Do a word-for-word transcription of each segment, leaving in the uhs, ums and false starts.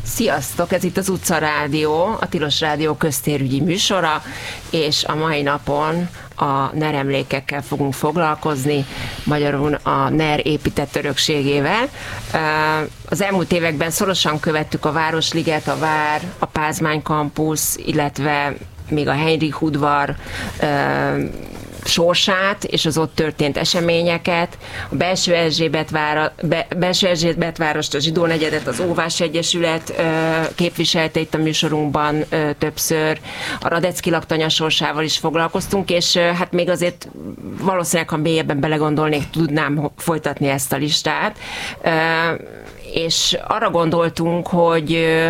Sziasztok! Ez itt az Utca Rádió, a Tilos Rádió köztérügyi műsora, és a mai napon a NER emlékekkel fogunk foglalkozni, magyarul a NER épített örökségével. Az elmúlt években szorosan követtük a Városliget, a Vár, a Pázmány kampusz, illetve még a Heinrich udvar sorsát és az ott történt eseményeket, a Belső Erzsébet, vára, be, Belső Erzsébet várost, a Zsidó negyedet, az Óvás Egyesület ö, képviselte itt a műsorunkban ö, többször, a Radetzky laktanya sorsával is foglalkoztunk, és ö, hát még azért valószínűleg, ha mélyebben belegondolnék, tudnám folytatni ezt a listát. Ö, és arra gondoltunk, hogy ö,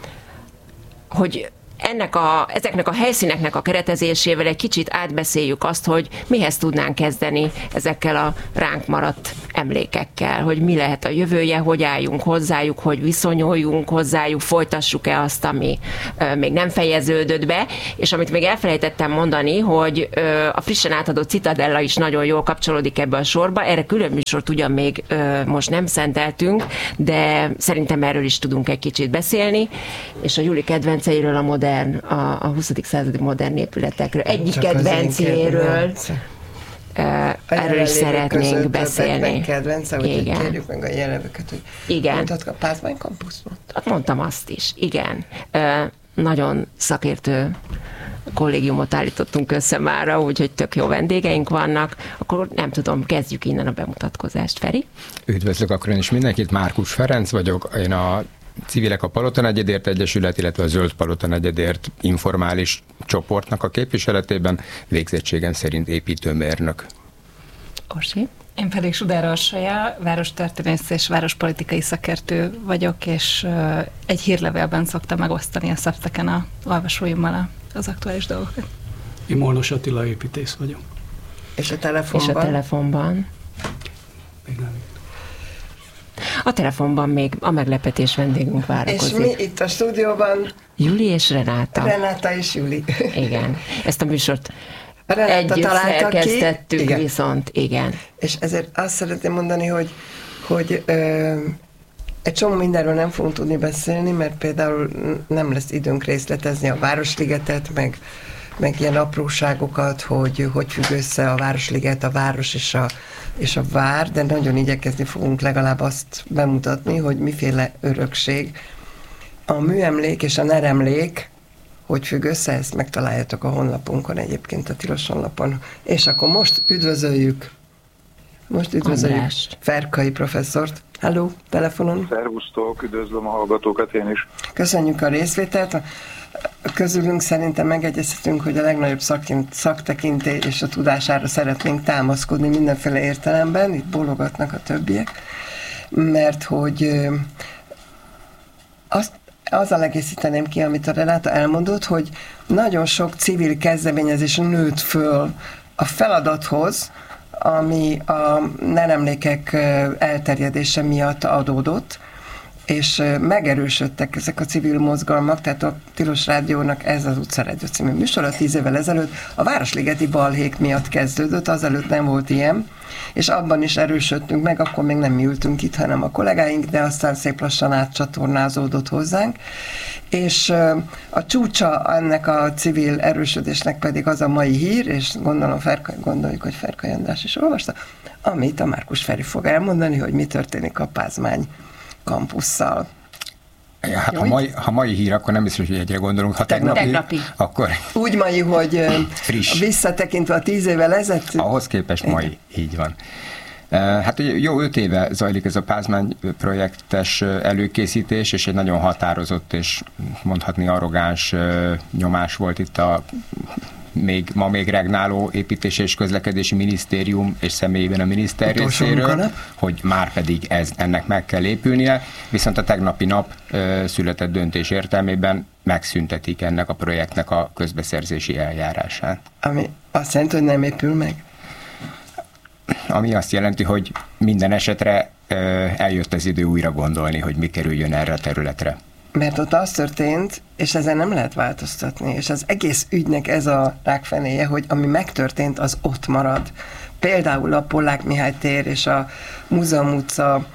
hogy ennek a, ezeknek a helyszíneknek a keretezésével egy kicsit átbeszéljük azt, hogy mihez tudnánk kezdeni ezekkel a ránk maradt emlékekkel, hogy mi lehet a jövője, hogy álljunk hozzájuk, hogy viszonyuljunk hozzájuk, folytassuk-e azt, ami ö, még nem fejeződött be, és amit még elfelejtettem mondani, hogy ö, a frissen átadott Citadella is nagyon jól kapcsolódik ebbe a sorba, erre külön műsort ugyan még ö, most nem szenteltünk, de szerintem erről is tudunk egy kicsit beszélni, és a Juli kedvenceiről, a modern A, a huszadik századi modern épületekről, egyik kedvencéről, uh, erről is szeretnénk beszélni. Kedvence, hogy kérjük meg a jelevőket, hogy igen. Mondtad a Pázmány kampusz? Mondtad. Mondtam azt is, igen. Uh, nagyon szakértő kollégiumot állítottunk össze mára, úgyhogy tök jó vendégeink vannak. Akkor nem tudom, kezdjük innen a bemutatkozást. Feri? Üdvözlök akkor én is mindenkit, Márkus Ferenc vagyok, én a Civilek a Palota Negyedért Egyesület, illetve a Zöld Palota Negyedért informális csoportnak a képviseletében, végzettségem szerint építőmérnök. Orsi? Én pedig Sudár Orsolya, várostörténész és várospolitikai szakértő vagyok, és egy hírlevélben szoktam megosztani a Substacken a olvasóimmal az aktuális dolgokat. Én Molnos Attila építész vagyok. És a telefonban? És a telefonban? Még nem. A telefonban még a meglepetés vendégünk várakozik. És mi itt a stúdióban? Juli és Renáta. Renáta és Juli. Igen. Ezt a műsort Renáta együtt szerkesztettük, igen. Viszont igen. És ezért azt szeretném mondani, hogy, hogy ö, egy csomó mindenről nem fogunk tudni beszélni, mert például nem lesz időnk részletezni a Városligetet, meg, meg ilyen apróságokat, hogy hogy függ össze a Városliget, a város és a és a vár, de nagyon igyekezni fogunk legalább azt bemutatni, hogy miféle örökség. A műemlék és a neremlék, hogy függ össze, ezt megtaláljátok a honlapunkon egyébként, a Tilos honlapon. És akkor most üdvözöljük, most üdvözöljük András Ferkai professzort. Halló, telefonon. Szervusztok, üdvözlöm a hallgatókat én is. Köszönjük a részvételt. Közülünk szerintem megegyezhetünk, hogy a legnagyobb szakint, szaktekintély és a tudására szeretnénk támaszkodni mindenféle értelemben, itt bólogatnak a többiek, mert hogy azt, azzal egészíteném ki, amit a Renáta elmondott, hogy nagyon sok civil kezdeményezés nőtt föl a feladathoz, ami a neremlékek elterjedése miatt adódott, és megerősödtek ezek a civil mozgalmak, tehát a Tilos Rádiónak ez az Utca Rádió című műsora tíz évvel ezelőtt a Városligeti balhék miatt kezdődött, azelőtt nem volt ilyen, és abban is erősödtünk meg, akkor még nem mi ültünk itt, hanem a kollégáink, de aztán szép lassan átcsatornázódott hozzánk, és a csúcsa ennek a civil erősödésnek pedig az a mai hír, és gondolom Ferkai, gondoljuk, hogy Ferkai András is olvasta, amit a Márkus Feri fog elmondani, hogy mi történik a Pázmány kampusszal. Ja, ha, mai, ha mai hír, akkor nem biztos, hogy egyre gondolunk. Ha tegnapi, tegnapi. akkor... Úgy mai, hogy friss. Visszatekintve a tíz évvel ezelőtt... Ahhoz képest mai, így van. Hát ugye jó öt éve zajlik ez a Pázmány projektes előkészítés, és egy nagyon határozott és mondhatni arrogáns nyomás volt itt a még, ma még regnáló építési és közlekedési minisztérium és személyében a miniszter részéről, hogy már pedig ez, ennek meg kell épülnie, viszont a tegnapi nap ö, született döntés értelmében megszüntetik ennek a projektnek a közbeszerzési eljárását. Ami azt jelenti, hogy nem épül meg? Ami azt jelenti, hogy minden esetre ö, eljött az idő újra gondolni, hogy mi kerüljön erre a területre. Mert ott az történt, és ezen nem lehet változtatni, és az egész ügynek ez a rákfenéje, hogy ami megtörtént, az ott marad. Például a Pollák Mihály tér és a Múzeum utca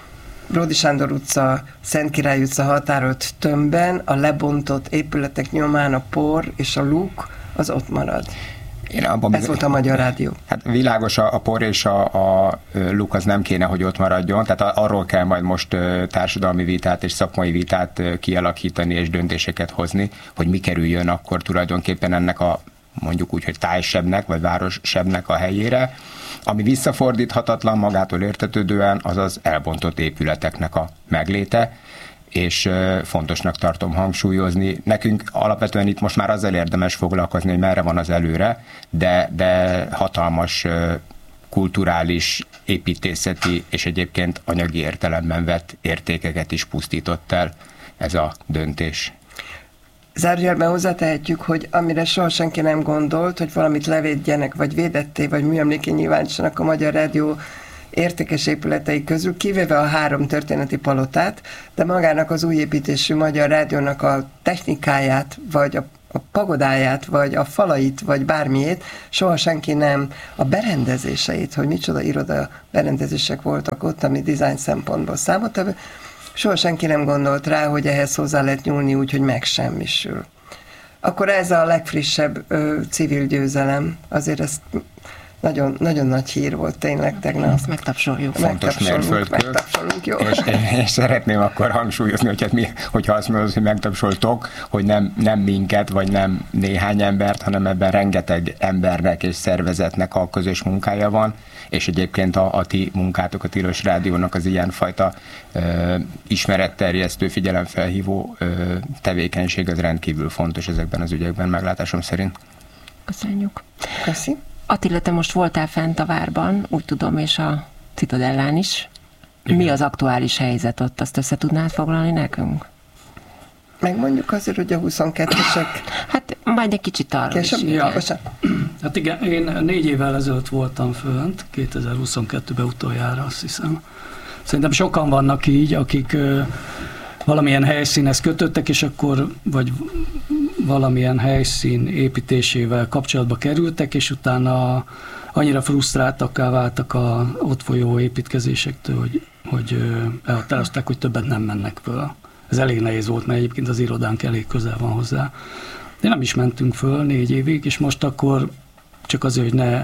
Bródi Sándor utca, Szent Király utca határolt tömbben a lebontott épületek nyomán a por és a luk az ott marad. Én abban Ez volt a Magyar Rádió. Hát világos, a, a por és a, a luk az nem kéne, hogy ott maradjon, tehát arról kell majd most társadalmi vitát és szakmai vitát kialakítani és döntéseket hozni, hogy mi kerüljön akkor tulajdonképpen ennek a mondjuk úgy, hogy tájsebnek vagy várossebnek a helyére. Ami visszafordíthatatlan magától értetődően, az az elbontott épületeknek a megléte, és fontosnak tartom hangsúlyozni. Nekünk alapvetően itt most már azzal érdemes foglalkozni, hogy merre van az előre, de, de hatalmas kulturális, építészeti és egyébként anyagi értelemben vett értékeket is pusztított el ez a döntés. Zárójelben hozzátehetjük, hogy amire soha senki nem gondolt, hogy valamit levédjenek, vagy védetté, vagy műemléké nyilvánítsanak a Magyar Rádió értékes épületei közül, kivéve a három történeti palotát, de magának az újépítésű Magyar Rádiónak a technikáját, vagy a, a pagodáját, vagy a falait, vagy bármiét, soha senki nem a berendezéseit, hogy micsoda iroda berendezések voltak ott, ami dizájn szempontból számottevő, soha senki nem gondolt rá, hogy ehhez hozzá lehet nyúlni úgy, hogy megsemmisül. Akkor ez a legfrissebb ö, civil győzelem. Azért ez nagyon, nagyon nagy hír volt tényleg tegnap. Ezt megtapsoljuk. Fontos mérföldkő. Megtapsolunk, jó. És, és szeretném akkor hangsúlyozni, hogy hát mi, hogyha azt mondod, hogy megtapsoltok, hogy nem, nem minket, vagy nem néhány embert, hanem ebben rengeteg embernek és szervezetnek a közös munkája van, és egyébként a, a ti munkátok, a Tilos Rádiónak az ilyenfajta ö, ismeretterjesztő, figyelemfelhívó ö, tevékenység az rendkívül fontos ezekben az ügyekben, meglátásom szerint. Köszönjük. Köszi. Attila, te most voltál fent a várban, úgy tudom, és a Citadellán is. Igen. Mi az aktuális helyzet ott? Azt össze tudnád foglalni nekünk? Megmondjuk azért, hogy a huszonkettesek... Hát majd egy kicsit arról Később? is. Ja. Hát igen, én négy évvel ezelőtt voltam fönt, kétezer-huszonkettőben utoljára, azt hiszem. Szerintem sokan vannak így, akik ö, valamilyen helyszínhez kötöttek, és akkor, vagy valamilyen helyszín építésével kapcsolatba kerültek, és utána annyira frusztráltakká váltak a ott folyó építkezésektől, hogy, hogy elhatározták, hogy többet nem mennek föl. Ez elég nehéz volt, mert egyébként az irodánk elég közel van hozzá. De nem is mentünk föl négy évig, és most akkor csak azért, hogy ne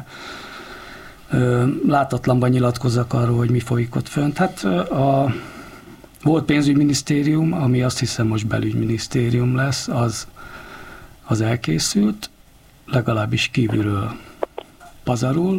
ö, látatlanban nyilatkozzak arról, hogy mi folyik ott fönt. Hát a, volt pénzügyminisztérium, ami azt hiszem most belügyminisztérium lesz, az, az elkészült, legalábbis kívülről pazarul,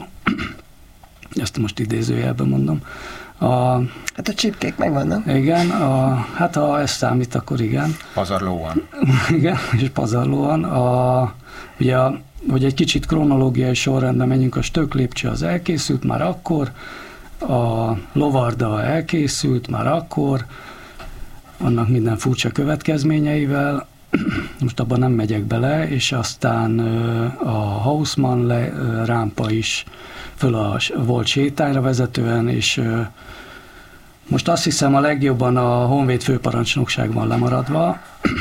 ezt most idézőjelben mondom. A, hát a csipkék megvannak. Igen, a, hát ha ez számít, akkor igen. Pazarlóan. Igen, és pazarlóan. A, ugye, a, hogy egy kicsit kronológiai sorrendben menjünk, a Stöcklépcső az elkészült már akkor, a Lovarda elkészült már akkor, annak minden furcsa következményeivel, most abban nem megyek bele, és aztán a Haussmann le, rámpa is föl a volt sétányra vezetően, és most azt hiszem a legjobban a Honvéd főparancsnokság van lemaradva,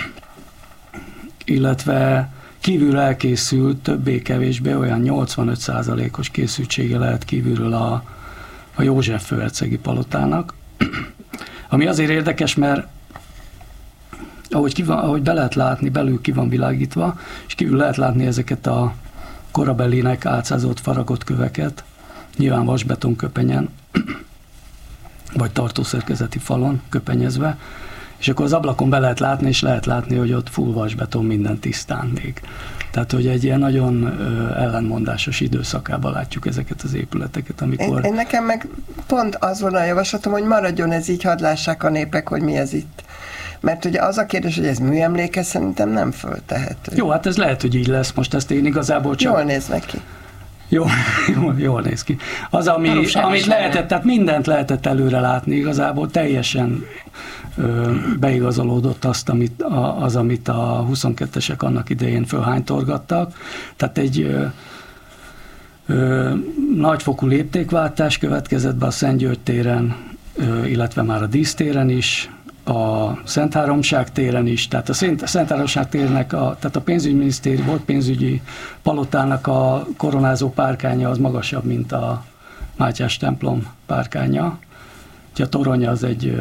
illetve kívül elkészült többé-kevésbé olyan nyolcvanöt százalékos készültsége lehet kívülről a, a József főhercegi palotának, ami azért érdekes, mert ahogy, ki van, ahogy be lehet látni, belül ki van világítva, és kívül lehet látni ezeket a korabelinek álcázott, faragott köveket, nyilván vasbeton köpenyen, vagy tartószerkezeti falon köpenyezve, és akkor az ablakon be lehet látni, és lehet látni, hogy ott full vasbeton, minden tisztán még. Tehát, hogy egy ilyen nagyon ö, ellenmondásos időszakában látjuk ezeket az épületeket, amikor... Én, én nekem meg pont az volna a javaslatom, hogy maradjon ez így, hadd lássák a népek, hogy mi ez itt. Mert ugye az a kérdés, hogy ez műemléke, szerintem nem föltehető. Jó, hát ez lehet, hogy így lesz. Most ezt én igazából csak... Jól néz neki. Jó, jól, jól néz ki. Az, ami, amit lehetett, tehát mindent lehetett előre látni, igazából teljesen ö, beigazolódott azt, amit, a, az, amit a huszonkettesek annak idején fölhánytorgattak. Tehát egy ö, ö, nagyfokú léptékváltás következett be a Szentgyörgy téren, ö, illetve már a Dísztéren is, a Szent Háromság téren is, tehát a Szent, Szent Háromság térnek, a, tehát a pénzügyminisztérium, volt pénzügyi palotának a koronázó párkánya az magasabb, mint a Mátyás templom párkánya, Ugye a torony az egy,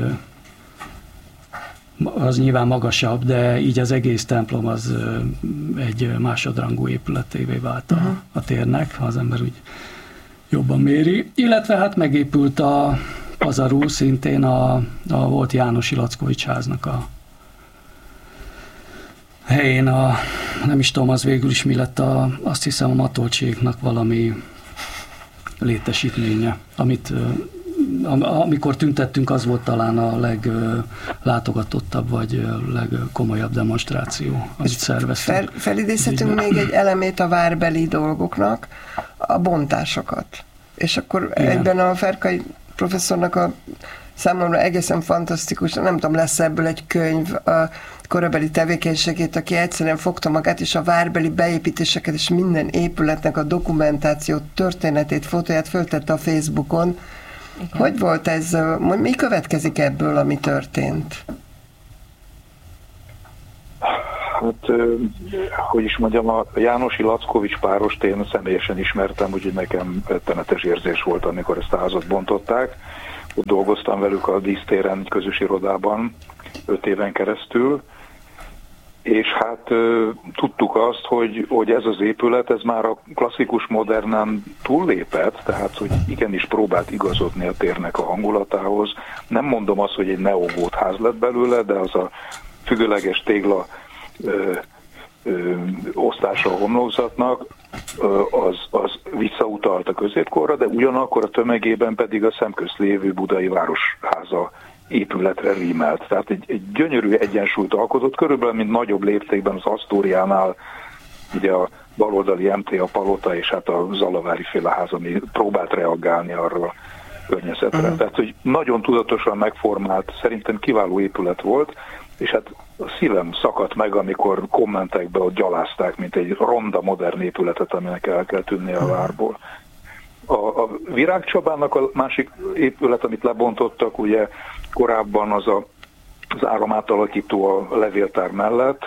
az nyilván magasabb, de így az egész templom az egy másodrangú épületévé vált a, uh-huh. a térnek, ha az ember úgy jobban méri. Illetve hát megépült a Pazarú, szintén a, a volt Jánosi Lackovics háznak a helyén, a, nem is tudom, az végül is mi lett, a, azt hiszem a Matolcséknak valami létesítménye, amit amikor tüntettünk, az volt talán a leglátogatottabb, vagy legkomolyabb demonstráció, amit szerveztünk. Fel, felidézhetünk még egy elemét a várbeli dolgoknak, a bontásokat. És akkor igen. Egyben a Ferkai professzornak a számomra egészen fantasztikus, nem tudom, lesz ebből egy könyv, a korabeli tevékenységét, aki egyszerűen fogta magát, és a várbeli beépítéseket, és minden épületnek a dokumentációt, történetét, fotóját föltette a Facebookon. Igen. Hogy volt ez? Mi következik ebből, ami történt? Hát, hogy is mondjam, a Jánosi Lackovics párost én személyesen ismertem, úgyhogy nekem rettenetes érzés volt, amikor ezt a házat bontották. Ott dolgoztam velük a dísztéren közös irodában öt éven keresztül, és hát tudtuk azt, hogy, hogy ez az épület, ez már a klasszikus modernen túllépett, tehát hogy igenis próbált igazodni a térnek a hangulatához. Nem mondom azt, hogy egy neogót ház lett belőle, de az a függőleges tégla ö, ö, osztása a homlokzatnak, ö, az, az visszautalt a középkorra, de ugyanakkor a tömegében pedig a szemközt lévő budai városháza épületre rímelt. Tehát egy, egy gyönyörű egyensúlyt alkotott, körülbelül mint nagyobb léptékben az Asztóriánál, ugye a baloldali em té, a Palota és hát a Zalavári féle ház, ami próbált reagálni arra a környezetre. Uh-huh. Tehát, hogy nagyon tudatosan megformált, szerintem kiváló épület volt, és hát a szívem szakadt meg, amikor kommentekben ott gyalázták, mint egy ronda modern épületet, aminek el kell tűnnie a várból. A, a Virágcsabának a másik épület, amit lebontottak, ugye korábban az a, az áramátalakító a levéltár mellett.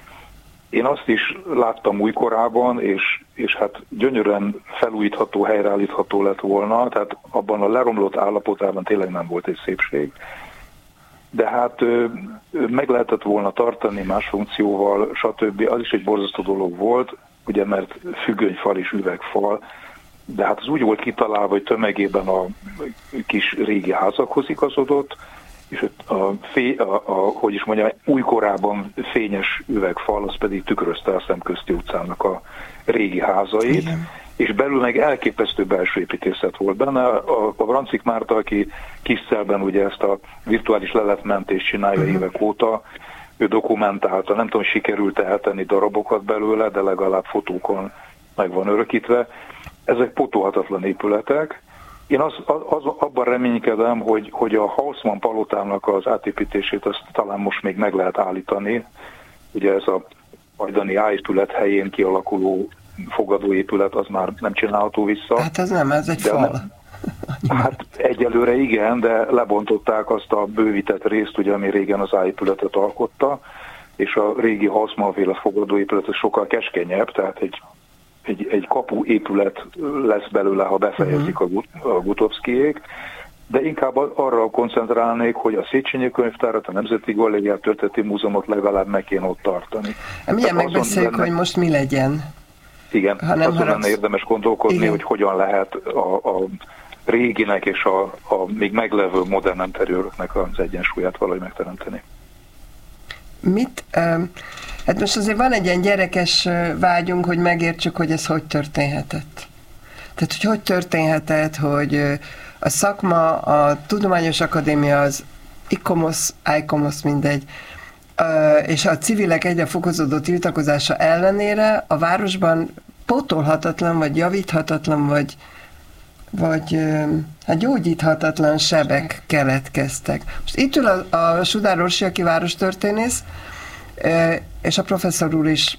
Én azt is láttam újkorában, és, és hát gyönyörűen felújítható, helyreállítható lett volna, tehát abban a leromlott állapotában tényleg nem volt egy szépség. De hát meg lehetett volna tartani más funkcióval, stb. Az is egy borzasztó dolog volt, ugye mert függönyfal és üvegfal, de hát az úgy volt kitalálva, hogy tömegében a kis régi házakhoz igazodott, és a, fé, a, a, hogy is mondjam, újkorában fényes üvegfal, az pedig tükrözte a Szemközti utcának a régi házait, igen. És belül meg elképesztő belső építészet volt benne. A, a Vrancik Márta, aki Kiszelben ugye ezt a virtuális leletmentést csinálja uh-huh. évek óta, ő dokumentálta, nem tudom, sikerült eltenni darabokat belőle, de legalább fotókon meg van örökítve. Ezek pótolhatatlan épületek. Én az, az, abban reménykedem, hogy, hogy a Haussmann palotának az átépítését azt talán most még meg lehet állítani. Ugye ez a ajdani A-épület helyén kialakuló fogadóépület, az már nem csinálható vissza. Hát ez nem, ez egy de fal. Nem, hát egyelőre igen, de lebontották azt a bővített részt, ugye, ami régen az A-épületet alkotta, és a régi Haussmann-féle fogadóépület sokkal keskenyebb, tehát egy Egy, egy kapu épület lesz belőle, ha befejezik uh-huh. a Gutovszkijék, de inkább arra koncentrálnék, hogy a Széchenyi Könyvtárat, a Nemzeti Galériát, Történeti Múzeumot legalább meg kéne ott tartani. Milyen megbeszéljük, lenne, hogy most mi legyen? Igen, ha nem azon lenne érdemes gondolkodni, igen. hogy hogyan lehet a, a réginek és a, a még meglevő modern interiőröknek az egyensúlyát valahogy megteremteni. Mit... Um... Hát most azért van egy ilyen gyerekes vágyunk, hogy megértsük, hogy ez hogy történhetett. Tehát, hogy hogy történhetett, hogy a szakma, a Tudományos Akadémia, az ICOMOS, ICOMOS mindegy, és a civilek egyre fokozódó tiltakozása ellenére a városban pótolhatatlan, vagy javíthatatlan, vagy, vagy hát gyógyíthatatlan sebek keletkeztek. Most itt ül a, a Sudár Orsi, aki várostörténész, és a professzor úr is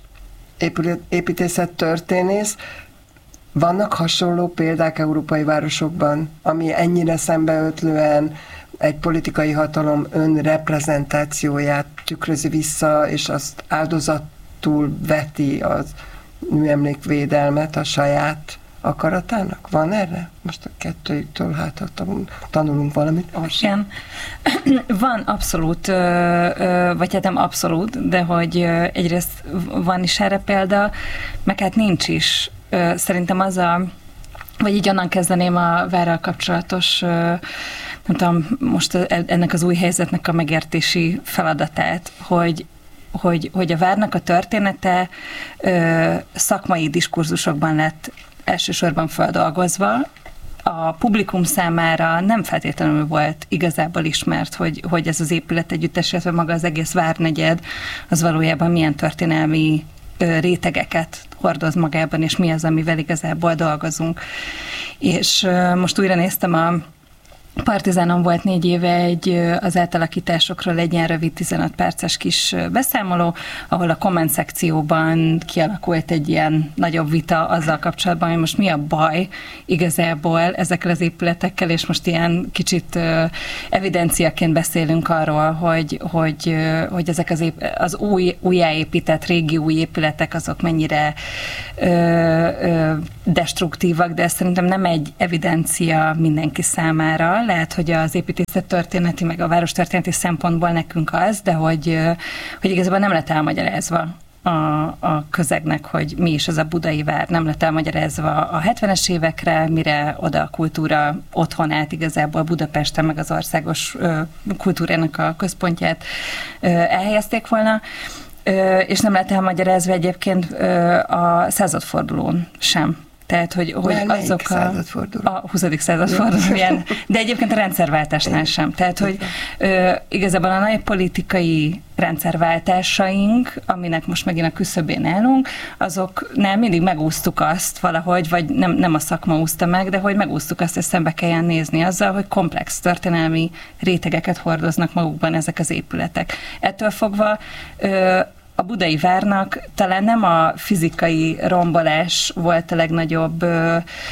építészettörténész. Vannak hasonló példák európai városokban, ami ennyire szembeötlően egy politikai hatalom önreprezentációját tükrözi vissza, és azt áldozatul veti az műemlékvédelmet, a saját akaratának? Van erre? Most a kettőjüktől hát tanulunk valamit. Igen. Van abszolút, vagy hát nem abszolút, de hogy egyrészt van is erre példa, meg hát nincs is. Szerintem az a, vagy így onnan kezdeném a várral kapcsolatos, nem tudom, most ennek az új helyzetnek a megértési feladatát, hogy Hogy, hogy a várnak a története ö, szakmai diskurzusokban lett elsősorban feldolgozva. A publikum számára nem feltétlenül volt igazából ismert, hogy, hogy ez az épület együttes, illetve maga az egész várnegyed, az valójában milyen történelmi ö, rétegeket hordoz magában, és mi az, amivel igazából dolgozunk. És ö, most újra néztem a Partizánon volt négy éve egy az átalakításokról egy ilyen rövid tizenöt perces kis beszámoló, ahol a komment szekcióban kialakult egy ilyen nagyobb vita azzal kapcsolatban, hogy most mi a baj igazából ezekkel az épületekkel, és most ilyen kicsit evidenciaként beszélünk arról, hogy, hogy, hogy ezek az, ép- az új, újjáépített régi új épületek azok mennyire ö, ö, destruktívak, de ez szerintem nem egy evidencia mindenki számára. Lehet, hogy az építészettörténeti, meg a várostörténeti szempontból nekünk az, de hogy, hogy igazából nem lett elmagyarázva a, a közegnek, hogy mi is az a budai vár, nem lett elmagyarázva a hetvenes évekre, mire oda a kultúra otthonát igazából Budapesten, meg az országos kultúrának a központját elhelyezték volna, és nem lett elmagyarázva egyébként a századfordulón sem. Tehát, hogy, hogy azok a, a huszadik századfordulóján, de egyébként a rendszerváltásnál sem. Tehát, hogy ö, igazából a nagy politikai rendszerváltásaink, aminek most megint a küszöbén állunk, azoknál mindig megúsztuk azt valahogy, vagy nem, nem a szakma úszta meg, de hogy megúsztuk azt, hogy szembe kelljen nézni azzal, hogy komplex történelmi rétegeket hordoznak magukban ezek az épületek. Ettől fogva ö, a budai várnak talán nem a fizikai rombolás volt a legnagyobb ö,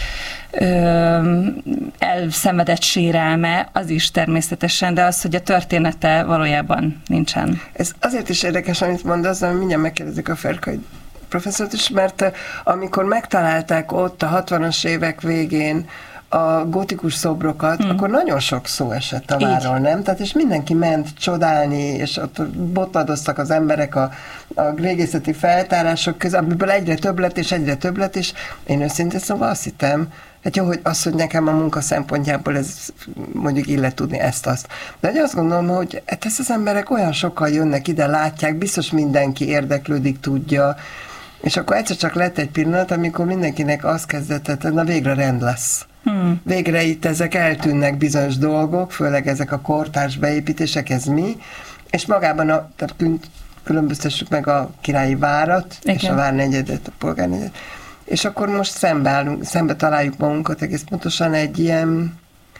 ö, elszenvedett sérelme, az is természetesen, de az, hogy a története valójában nincsen. Ez azért is érdekes, amit mondasz, mert mindjárt megkérdezik a Ferkai professzort is, mert amikor megtalálták ott a hatvanas évek végén a gótikus szobrokat, hmm. akkor nagyon sok szó esett a várról, nem? Tehát és mindenki ment csodálni, és ott botladoztak az emberek a, a régészeti feltárások között, amiből egyre több lett, és egyre több lett, és én őszintén szóval azt hittem, hát jó, hogy az, hogy nekem a munka szempontjából ez mondjuk illet tudni ezt-azt. De hogy azt gondolom, hogy hát ezt az emberek olyan sokkal jönnek ide, látják, biztos mindenki érdeklődik, tudja, és akkor egyszer csak lett egy pillanat, amikor mindenkinek azt kezdett, na végre rend lesz. Hmm. Végre itt ezek eltűnnek bizonyos dolgok, főleg ezek a kortárs beépítések, ez mi, és magában a, tehát különböztessük meg a királyi várat, igen, és a várnegyedet, a polgárnegyedet, és akkor most szembe állunk, szembe találjuk magunkat egész pontosan egy ilyen,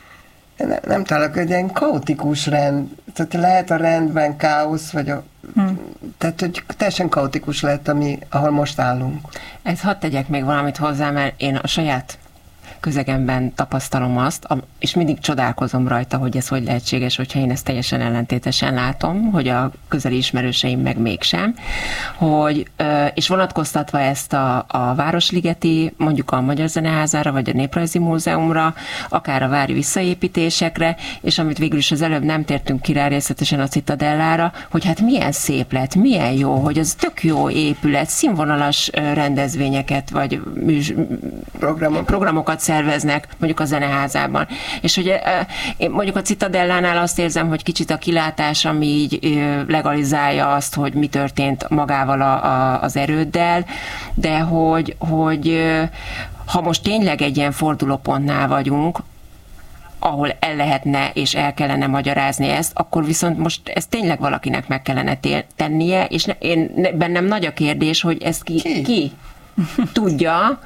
nem, nem találok, egy ilyen kaotikus rend, tehát lehet a rendben káosz, vagy a, hmm. tehát hogy teljesen kaotikus lett, ami, ahol most állunk. Ez hadd tegyek még valamit hozzá, mert én a saját közegemben tapasztalom azt, és mindig csodálkozom rajta, hogy ez hogy lehetséges, hogyha én ezt teljesen ellentétesen látom, hogy a közeli ismerőseim meg mégsem, hogy, és vonatkoztatva ezt a, a Városligeti, mondjuk a Magyar Zeneházára, vagy a Néprajzi Múzeumra, akár a vári visszaépítésekre, és amit végül is az előbb nem tértünk ki rá részletesen a Citadellára, hogy hát milyen szép lett, milyen jó, hogy az tök jó épület, színvonalas rendezvényeket, vagy műs, Programok. programokat szerveznek, mondjuk a Zeneházában. És hogy én mondjuk a Citadellánál azt érzem, hogy kicsit a kilátás, ami így legalizálja azt, hogy mi történt magával a, a, az erőddel, de hogy, hogy ha most tényleg egy ilyen fordulópontnál vagyunk, ahol el lehetne és el kellene magyarázni ezt, akkor viszont most ezt tényleg valakinek meg kellene tennie, és ne, én, ne, bennem nagy a kérdés, hogy ezt ki, ki? ki tudja,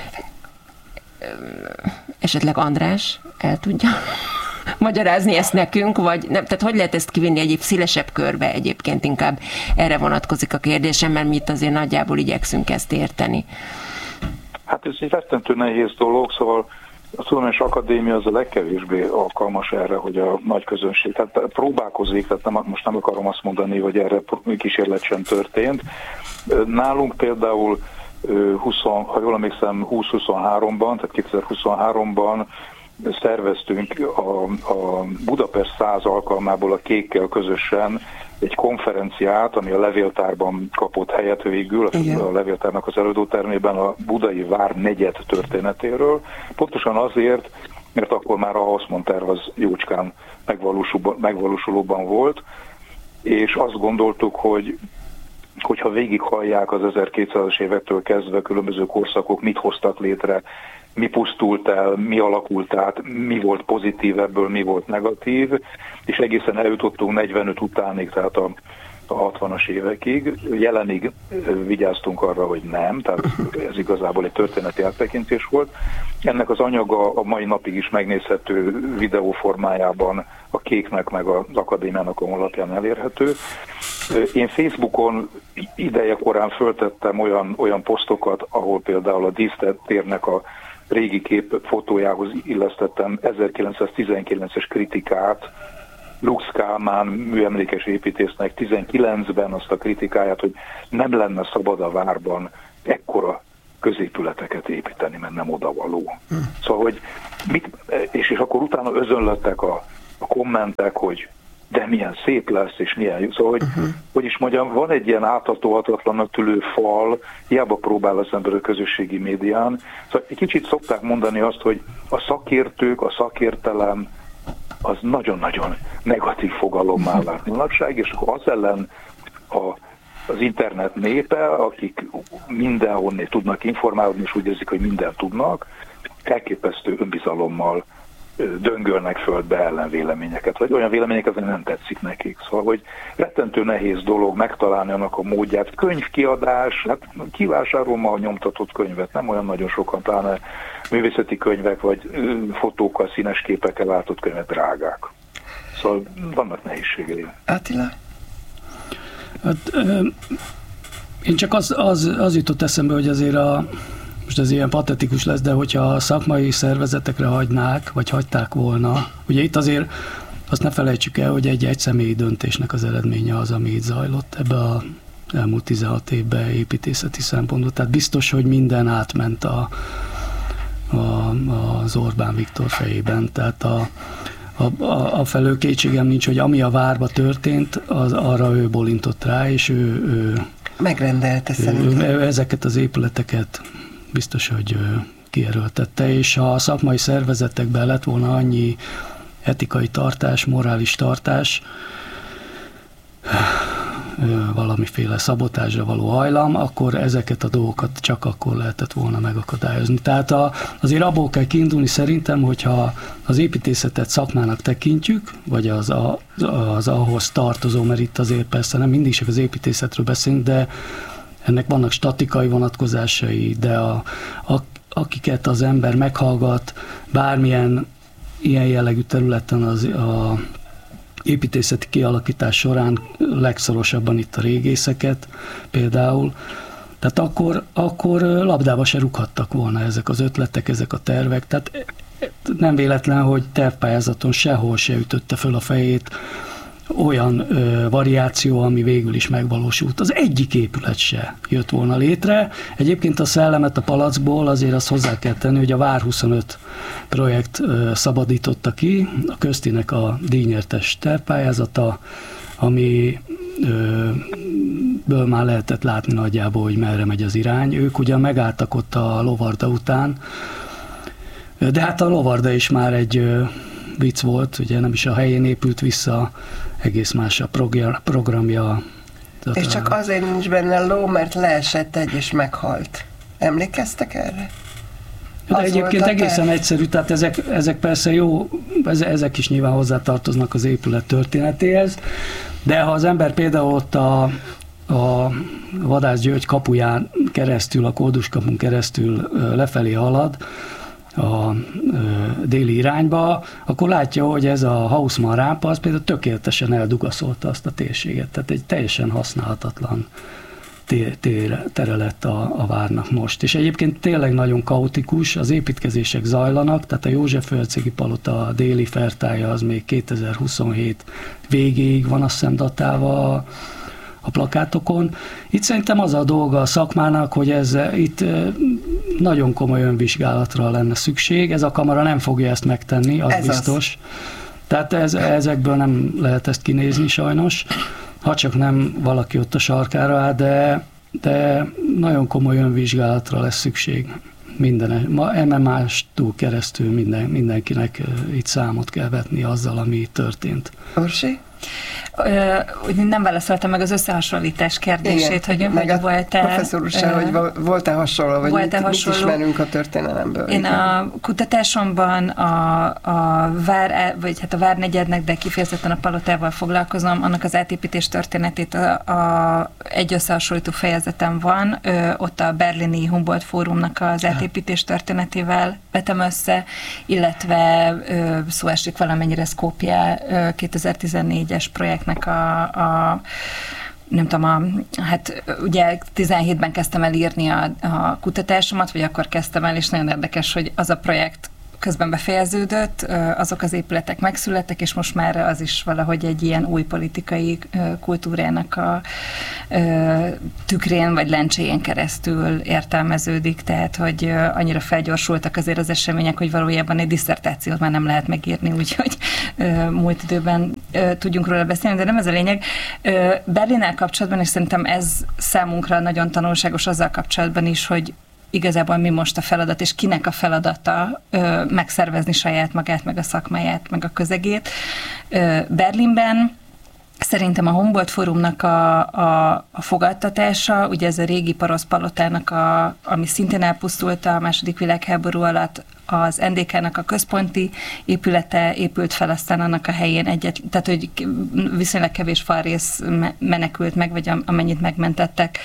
esetleg András el tudja magyarázni ezt nekünk, vagy nem, tehát hogy lehet ezt kivinni egy szélesebb körbe egyébként, inkább erre vonatkozik a kérdésem, mert mi itt azért nagyjából igyekszünk ezt érteni. Hát ez egy rettentő nehéz dolog, szóval a Tudományos Akadémia az a legkevésbé alkalmas erre, hogy a nagy közönség, tehát próbálkozik, tehát nem, most nem akarom azt mondani, hogy erre kísérlet sem történt. Nálunk például húsz, ha jól emlékszem, húsz-huszonháromban, tehát kétezer-huszonháromban szerveztünk a, a Budapest száz alkalmából a Kékkel közösen egy konferenciát, ami a Levéltárban kapott helyet végül, a, a Levéltárnak az előadótermében a budai vár negyed történetéről. Pontosan azért, mert akkor már a Haussmann terv az jócskán megvalósulóban volt, és azt gondoltuk, hogy hogyha végighallják az ezerkétszázas évektől kezdve különböző korszakok mit hoztak létre, mi pusztult el, mi alakult át, mi volt pozitív ebből, mi volt negatív, és egészen eljutottunk negyvenöt utánig, tehát a, a hatvanas évekig. Jelenig vigyáztunk arra, hogy nem, tehát ez igazából egy történeti áttekintés volt. Ennek az anyaga a mai napig is megnézhető videó formájában a Kéknek meg az Akadémiának a honlapján elérhető. Én Facebookon ideje korán föltettem olyan, olyan posztokat, ahol például a dísztérnek a régi kép fotójához illesztettem ezerkilencszáztizenkilences kritikát, Lux Kálmán műemlékes építésznek tizenkilencben azt a kritikáját, hogy nem lenne szabad a várban ekkora középületeket építeni, mert nem odavaló. Hm. Szóval, hogy mit, és, és akkor utána özönlöttek a, a kommentek, hogy de milyen szép lesz, és milyen jó. Szóval, hogy, uh-huh. hogy is mondjam, van egy ilyen áthatóhatatlannak tűnő fal, hiába próbál az ember a közösségi médián. Szóval egy kicsit szokták mondani azt, hogy a szakértők, a szakértelem az nagyon-nagyon negatív fogalommá vált manapság, és akkor az ellen a, az internet népe, akik mindenhonnét tudnak informálódni, és úgy érzik, hogy mindent tudnak, elképesztő önbizalommal döngölnek földbe ellenvéleményeket, vagy olyan véleményeket, ami nem tetszik nekik. Szóval, hogy rettentő nehéz dolog megtalálni annak a módját. Könyvkiadás, hát kivásárolom a nyomtatott könyvet, nem olyan nagyon sokan, pláne művészeti könyvek, vagy fotókkal, színes képekkel váltott könyvek drágák. Szóval vannak nehézségei. Attila? Hát, én csak az, az, az jutott eszembe, hogy azért a most ez ilyen patetikus lesz, de hogyha a szakmai szervezetekre hagynák, vagy hagyták volna, ugye itt azért azt ne felejtsük el, hogy egy egyszemélyi döntésnek az eredménye az, ami itt zajlott ebbe a elmúlt tizenhat évben építészeti szempontból. Tehát biztos, hogy minden átment a, a, az Orbán Viktor fejében. Tehát a, a, a, a felől kétségem nincs, hogy ami a várba történt, az, arra ő bolintott rá, és ő, ő megrendelte szerintem. Ő, ezeket az épületeket biztos, hogy kierőltette, és ha a szakmai szervezetekben lett volna annyi etikai tartás, morális tartás, valamiféle szabotázsra való hajlam, akkor ezeket a dolgokat csak akkor lehetett volna megakadályozni. Tehát a, azért abból kell kiindulni szerintem, hogyha az építészetet szakmának tekintjük, vagy az, a, az ahhoz tartozó, mert itt azért persze nem mindig csak az építészetről beszélünk, de ennek vannak statikai vonatkozásai, de a, a, akiket az ember meghallgat bármilyen ilyen jellegű területen az a építészeti kialakítás során, legszorosabban itt a régészeket például, tehát akkor, akkor labdába se rúghattak volna ezek az ötletek, ezek a tervek, tehát nem véletlen, hogy tervpályázaton sehol se ütötte föl a fejét olyan ö, variáció, ami végül is megvalósult. Az egyik épület se jött volna létre. Egyébként a szellemet a palacból azért azt hozzá kell tenni, hogy a Vár huszonöt projekt ö, szabadította ki, a Köztinek a díjnyertes tervpályázata, ami ö, ből már lehetett látni nagyjából, hogy merre megy az irány. Ők ugyan megálltak ott a Lovarda után, de hát a Lovarda is már egy ö, vicc volt, ugye nem is a helyén épült vissza, egész más a programja. És csak azért nincs benne ló, mert leesett egy és meghalt. Emlékeztek erre? De egyébként egészen egyszerű, tehát ezek, ezek persze jó, ezek is nyilván hozzátartoznak az épület történetéhez, de ha az ember például ott a, a Vadász György kapuján keresztül, a Kóduskapun keresztül lefelé halad, a déli irányba, akkor látja, hogy ez a Haussmann rámpa, az például tökéletesen eldugaszolta azt a térséget. Tehát egy teljesen használhatatlan tér, tér, tere lett a, a várnak most. És egyébként tényleg nagyon kaotikus, az építkezések zajlanak, tehát a József-Hercegi palota, a déli fertája az még kétezer-huszonhét végéig van azt hiszem datálva a a plakátokon. Itt szerintem az a dolga a szakmának, hogy ez itt nagyon komoly önvizsgálatra lenne szükség. Ez a kamara nem fogja ezt megtenni, az ez biztos. Az. Tehát ez, ezekből nem lehet ezt kinézni sajnos, ha csak nem valaki ott a sarkára áll, de, de nagyon komoly önvizsgálatra lesz szükség. Minden, ma em em á-tól keresztül minden, mindenkinek itt számot kell vetni azzal, ami történt. Orsi? Úgy nem válaszoltam meg az összehasonlítás kérdését, igen, hogy, hogy volt-e... Professzor úr se, hogy volt-e hasonló, vagy volt-e mit, hasonló? mit ismerünk a történelemből. Én igen. a kutatásomban a, a Vár, vagy hát a Várnegyednek, de kifejezetten a Palotával foglalkozom, annak az átépítés történetét a, a, egy összehasonlító fejezetem van, ö, ott a berlini Humboldt Fórumnak az átépítés történetével vetem össze, illetve ö, szó esik valamennyire Skopje kétezer-tizennégyes projektnek a, a nem tudom, a, hát ugye tizenhétben kezdtem el írni a, a kutatásomat, vagy akkor kezdtem el, és nagyon érdekes, hogy az a projekt közben befejeződött, azok az épületek megszülettek, és most már az is valahogy egy ilyen új politikai kultúrának a tükrén vagy lencséjén keresztül értelmeződik, tehát hogy annyira felgyorsultak azért az események, hogy valójában egy disszertációt már nem lehet megírni, úgyhogy múlt időben tudjunk róla beszélni, de nem ez a lényeg. Berlinnel kapcsolatban, és szerintem ez számunkra nagyon tanulságos azzal kapcsolatban is, hogy igazából mi most a feladat, és kinek a feladata ö, megszervezni saját magát, meg a szakmáját, meg a közegét. Ö, Berlinben szerintem a Humboldt Fórumnak a, a, a fogadtatása, ugye ez a régi Parosz Palotának, a, ami szintén elpusztult a második világháború alatt, az en dé ká-nak a központi épülete épült fel, aztán annak a helyén egyet, tehát hogy viszonylag kevés falrész menekült meg, vagy amennyit megmentettek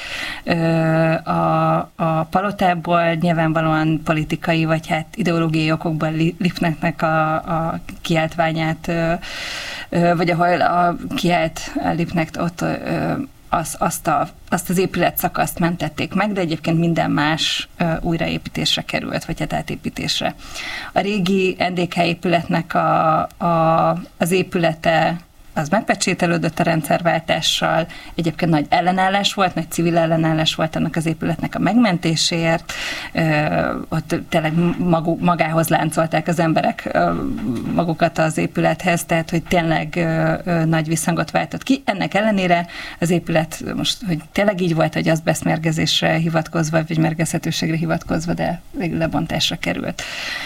a, a palotából, nyilvánvalóan politikai, vagy hát ideológiai okokból Liebknechtnek a, a kiáltványát, vagy ahol a kiált Liebknecht ott Az, azt, a, azt az épületszakaszt mentették meg, de egyébként minden más ö, újraépítésre került, vagy hát átépítésre. A régi en dé ká épületnek a, a, az épülete az megpecsételődött a rendszerváltással, egyébként nagy ellenállás volt, nagy civil ellenállás volt annak az épületnek a megmentéséért, ö, ott tényleg maguk, magához láncolták az emberek ö, magukat az épülethez, tehát hogy tényleg ö, ö, nagy visszhangot váltott ki. Ennek ellenére az épület most, hogy tényleg így volt, hogy az beszmérgezésre hivatkozva, vagy mérgezhetőségre hivatkozva, de végül lebontásra került.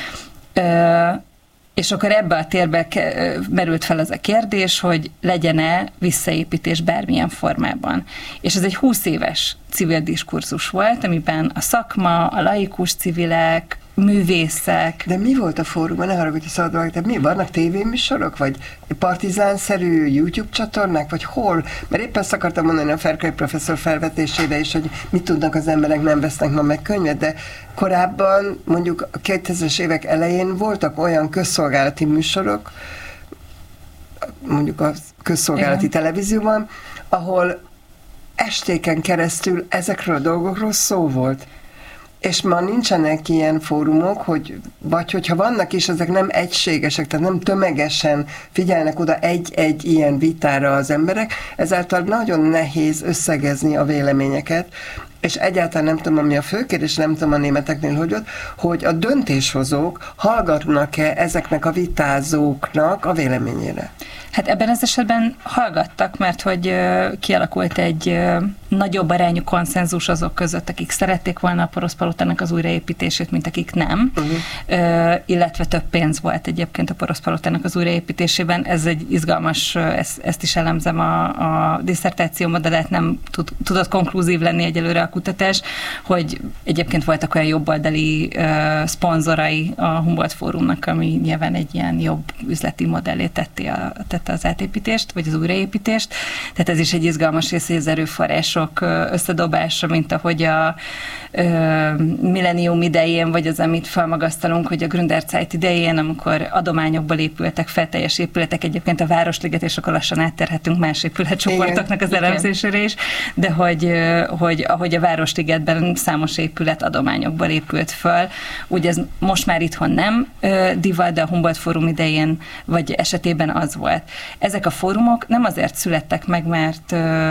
Ö, És akkor ebbe a térbe merült fel az a kérdés, hogy legyen-e visszaépítés bármilyen formában. És ez egy húsz éves civil diskurzus volt, amiben a szakma, a laikus civilek, művészek. De mi volt a fórumban? Ne haragudj, szabadulok, de mi? Vannak tévéműsorok? Vagy partizánszerű YouTube csatornák? Vagy hol? Mert éppen ezt akartam mondani a Ferkai professzor felvetésére is, hogy mit tudnak az emberek, nem vesznek ma meg könyvet, de korábban, mondjuk a kétezres évek elején voltak olyan közszolgálati műsorok, mondjuk a közszolgálati igen. televízióban, ahol estéken keresztül ezekről a dolgokról szó volt. És ma nincsenek ilyen fórumok, hogy, vagy hogyha vannak is, ezek nem egységesek, tehát nem tömegesen figyelnek oda egy-egy ilyen vitára az emberek, ezáltal nagyon nehéz összegezni a véleményeket, és egyáltalán nem tudom, ami a fő kérdés, nem tudom a németeknél, hogy ott, hogy a döntéshozók hallgatnak-e ezeknek a vitázóknak a véleményére? Hát ebben az esetben hallgattak, mert hogy uh, kialakult egy uh, nagyobb arányú konszenzus azok között, akik szerették volna a Porosz Palotának az újraépítését, mint akik nem, uh-huh. uh, illetve több pénz volt egyébként a Porosz Palotának az újraépítésében. Ez egy izgalmas, uh, ezt, ezt is elemzem a, a disszertációmat, de lehet nem tud, tudott konklúzív lenni egyelőre a kutatás, hogy egyébként voltak olyan jobboldali uh, szponzorai a Humboldt Fórumnak, ami nyilván egy ilyen jobb üzleti modellé tette a, tette az átépítést, vagy az újraépítést. Tehát ez is egy izgalmas rész, hogy az erőforrások összedobása, mint ahogy a ö, millennium idején, vagy az, amit felmagasztalunk, hogy a Gründerzeit idején, amikor adományokból épültek fel teljes épületek, egyébként a Városliget, és akkor lassan átterhetünk más épületcsoportoknak az elemzésére is, de hogy, hogy ahogy a Városligetben számos épület adományokból épült föl. Ugye ez most már itthon nem divat, de a Humboldt Fórum idején vagy esetében az volt. Ezek a fórumok nem azért születtek meg, mert,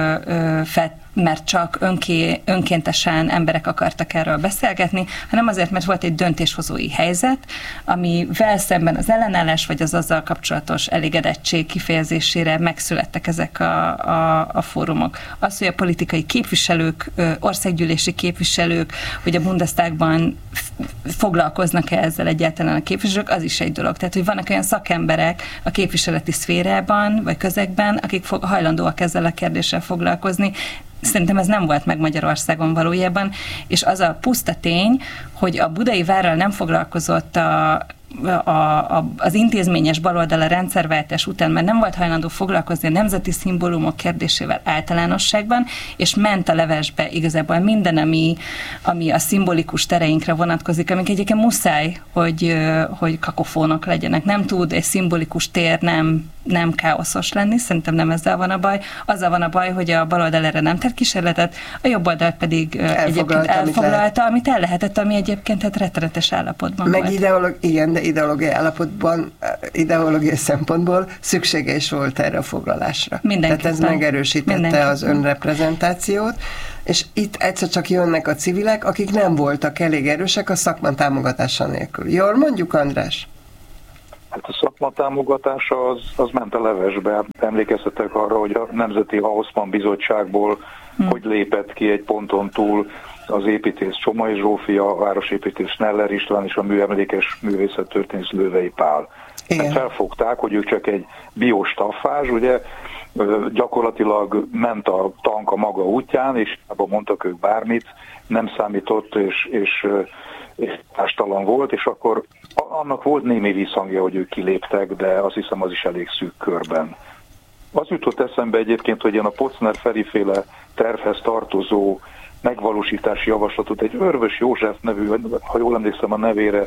fel, mert csak önké, önkéntesen emberek akartak erről beszélgetni, hanem azért, mert volt egy döntéshozói helyzet, amivel szemben az ellenállás vagy az azzal kapcsolatos elégedettség kifejezésére megszülettek ezek a, a, a fórumok. Az, hogy a politikai képviselők, országgyűlési képviselők, hogy a Bundestagban foglalkoznak-e ezzel egyáltalán a képviselők, az is egy dolog. Tehát, hogy vannak olyan szakemberek a képviseleti szférában, vagy közegben, akik fog, hajlandóak ezzel a kérdéssel foglalkozni. Szerintem ez nem volt meg Magyarországon valójában, és az a puszta tény, hogy a Budai Várral nem foglalkozott a A, a, az intézményes baloldal a rendszerváltás után, mert nem volt hajlandó foglalkozni a nemzeti szimbólumok kérdésével általánosságban, és ment a levesbe igazából minden, ami, ami a szimbolikus tereinkre vonatkozik, amik egyébként muszáj, hogy, hogy kakofónok legyenek. Nem tud egy szimbolikus tér nem, nem káoszos lenni, szerintem nem ezzel van a baj. Azzal van a baj, hogy a baloldal erre nem tett kísérletet, a jobb oldal pedig egyébként elfoglalta, amit, amit el lehetett, ami egyébként hát rettenetes állapotban Meg volt. ideológ, igen, de ideológiai állapotban, ideológiai szempontból szüksége is volt erre a foglalásra. Tehát ez megerősítette az önreprezentációt, és itt egyszer csak jönnek a civilek, akik nem voltak elég erősek a szakma támogatása nélkül. Jól mondjuk, András? Hát a szakma támogatása az, az ment a levesbe. Emlékeztetek arra, hogy a Nemzeti Haussmann Bizottságból hmm. hogy lépett ki egy ponton túl az építész Csomai Zsófia, a városépítész Schneller István és a műemlékes művészettörténész Lővei Pál. Hát felfogták, hogy ők csak egy biostaffázs, ugye gyakorlatilag ment a tank a maga útján, és abban mondtak ők bármit, nem számított, és, és, és tástalan volt, és akkor annak volt némi visszhangja, hogy ők kiléptek, de azt hiszem az is elég szűk körben. Az jutott eszembe egyébként, hogy én a Pocner Feri-féle tervhez tartozó megvalósítási javaslatot egy Örvös József nevű, ha jól emlékszem a nevére,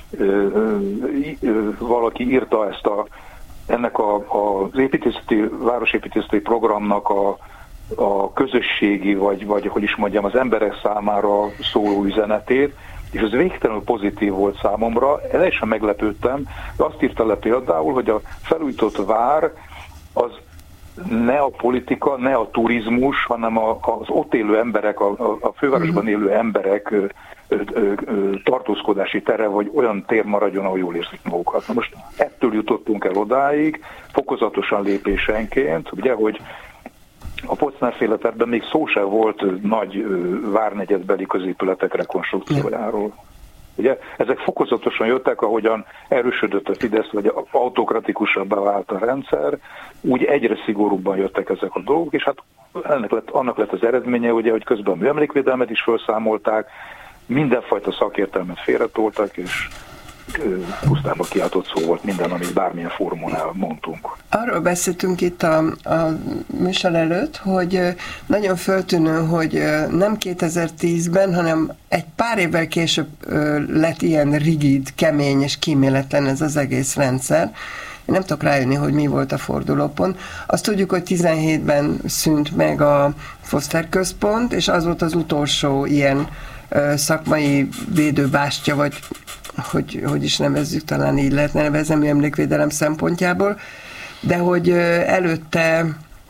valaki írta ezt a, ennek a, az építészeti, városépítészeti programnak a, a közösségi, vagy, vagy hogy is mondjam, az emberek számára szóló üzenetét, és ez végtelenül pozitív volt számomra, teljesen meglepődtem, de azt írta le például, hogy a felújított vár az ne a politika, ne a turizmus, hanem a, az ott élő emberek, a, a fővárosban élő emberek ö, ö, ö, tartózkodási tere, vagy olyan tér maradjon, ahol jól érzik magukat. Na most ettől jutottunk el odáig, fokozatosan lépésenként, ugye, hogy a Pocner-féle tervben még szó sem volt nagy ö, várnegyedbeli középületek rekonstrukciójáról. Ugye, ezek fokozatosan jöttek, ahogyan erősödött a Fidesz, vagy autokratikusabbá vált a rendszer, úgy egyre szigorúbban jöttek ezek a dolgok, és hát ennek lett, annak lett az eredménye, ugye, hogy közben a műemlékvédelmet is felszámolták, mindenfajta szakértelmet félretoltak, és pusztában kiáltott szó volt minden, amit bármilyen fórumon elmondtunk. Arról beszéltünk itt a, a műsor előtt, hogy nagyon föltűnő, hogy nem kétezer-tízben, hanem egy pár évvel később lett ilyen rigid, kemény és kíméletlen ez az egész rendszer. Én nem tudok rájönni, hogy mi volt a fordulópont. Azt tudjuk, hogy tizenhétben szűnt meg a Foster Központ, és az volt az utolsó ilyen szakmai védőbástya, vagy hogy, hogy is nevezzük, talán így lehetne nevezni emlékvédelem szempontjából, de hogy előtte,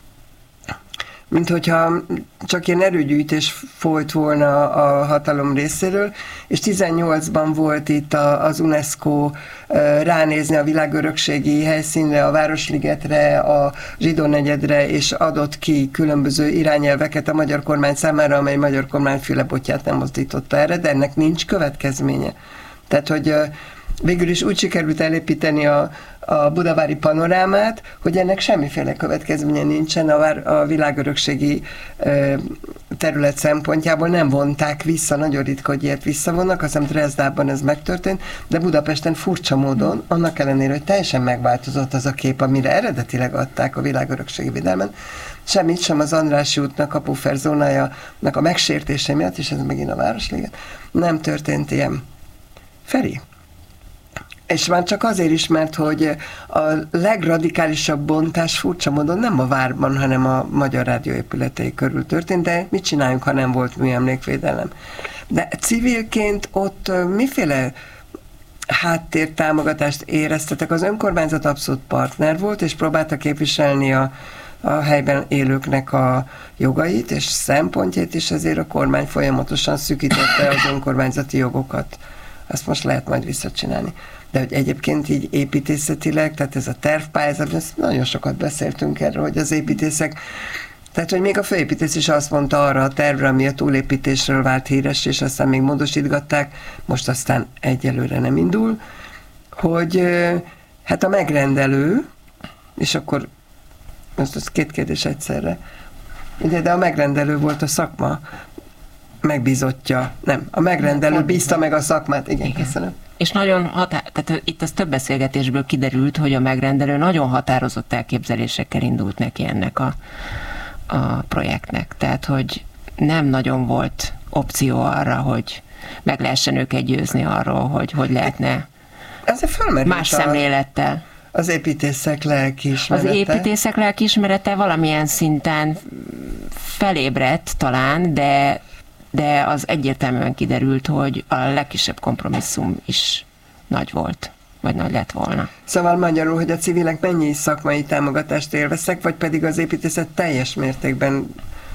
mint hogyha csak ilyen erőgyűjtés folyt volna a hatalom részéről, és tizennyolcban volt itt a, az UNESCO ránézni a világörökségi helyszínre, a Városligetre, a Zsidó negyedre, és adott ki különböző irányelveket a magyar kormány számára, amely magyar kormány fülebotját nem mozdította erre, de ennek nincs következménye. Tehát, hogy végül is úgy sikerült elépíteni a, a budavári panorámát, hogy ennek semmiféle következménye nincsen a, vár, a világörökségi ö, terület szempontjából, nem vonták vissza, nagyon ritka, hogy ilyet visszavonnak, azt hiszem Dresdában ez megtörtént, de Budapesten furcsa módon, annak ellenére, hogy teljesen megváltozott az a kép, amire eredetileg adták a világörökségi védelmen, semmit sem az Andrássy útnak a puffer zónájának a megsértése miatt, és ez megint a Városliget, nem történt ilyen. Feri, És már csak azért is, mert hogy a legradikálisabb bontás furcsa módon nem a várban, hanem a Magyar Rádió épületei körül történt, de mit csináljunk, ha nem volt műemlékvédelem? De civilként ott miféle háttértámogatást éreztetek? Az önkormányzat abszolút partner volt, és próbálta képviselni a, a helyben élőknek a jogait, és szempontjait, és ezért a kormány folyamatosan szűkítette az önkormányzati jogokat. Azt most lehet majd visszacsinálni. De hogy egyébként így építészetileg, tehát ez a tervpályázat, nagyon sokat beszéltünk erről, hogy az építészek, tehát hogy még a főépítész is azt mondta arra a tervre, ami a túlépítésről vált híres, és aztán még módosítgatták, most aztán egyelőre nem indul, hogy hát a megrendelő, és akkor most az két kérdés egyszerre, de, de a megrendelő volt a szakma megbízottja, nem, a megrendelő bízta meg a szakmát, igen, igen. Köszönöm. És nagyon hatá- tehát itt az több beszélgetésből kiderült, hogy a megrendelő nagyon határozott elképzelésekkel indult neki ennek a, a projektnek. Tehát, hogy nem nagyon volt opció arra, hogy meg lehessen őket győzni arról, hogy hogy lehetne más szemlélettel. Az építészek lelkiismerete. Az építészek lelkiismerete valamilyen szinten felébredt talán, de de az egyértelműen kiderült, hogy a legkisebb kompromisszum is nagy volt, vagy nagy lett volna. Szóval magyarul, hogy a civilek mennyi szakmai támogatást élveztek, vagy pedig az építészet teljes mértékben